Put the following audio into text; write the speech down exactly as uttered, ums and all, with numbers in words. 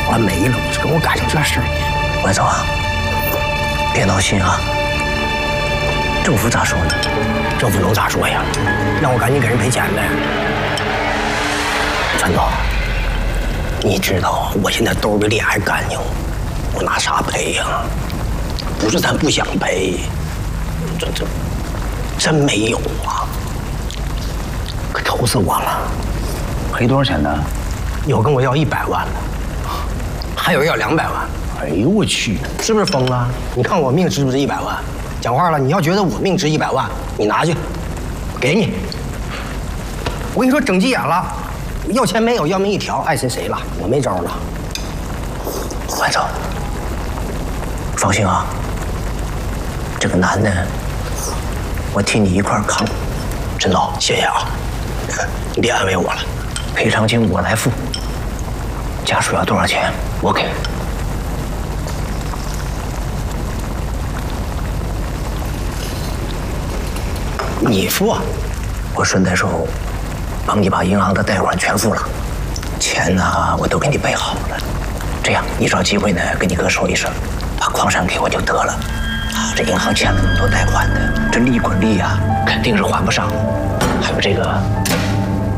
完没了，跟我赶上这事儿。 万总啊，别闹心啊。政府咋说呢？ 政府能咋说呀？让我赶紧给人赔钱呗。陈总，你知道啊，我现在兜比脸还干净，我拿啥赔呀？不是咱不想赔，这这真没有啊！可愁死我了。 赔多少钱呢？ 有跟我要一百万的，还有要两百万。 哎呦我去， 是不是疯了？你看我命值不值一百万？讲话了，你要觉得我命值一百万，你拿去，给你。我跟你说，整急眼了，要钱没有，要命一条，爱谁谁了，我没招了。 万总，放心啊，这个男的，我替你一块儿扛。 陈总，谢谢啊，你别安慰我了。 赔偿金我来付，家属要多少钱我给。 你付啊？ 我顺带手帮你把银行的贷款全付了，钱呢我都给你备好了。这样，你找机会呢跟你哥说一声，把矿山给我就得了。啊，这银行欠了那么多贷款的，这利滚利啊，肯定是还不上。还有这个